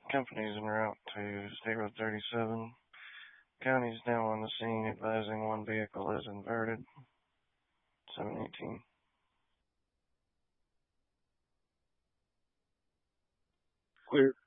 Companies en route to State Road 37. County is now on the scene advising one vehicle is inverted. 718. Clear.